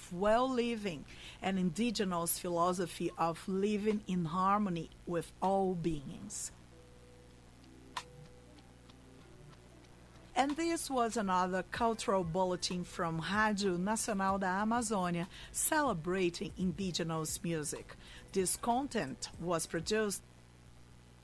of well-living and indigenous philosophy of living in harmony with all beings. And this was another cultural bulletin from Rádio Nacional da Amazônia celebrating indigenous music. This content was produced